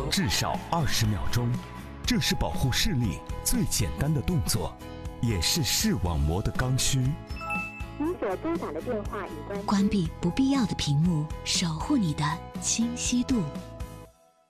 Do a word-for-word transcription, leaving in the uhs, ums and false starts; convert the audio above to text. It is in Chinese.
至少二十秒钟。这是保护视力最简单的动作，也是视网膜的刚需。 您所拨打的电话已关。 关闭不必要的屏幕，守护你的清晰度。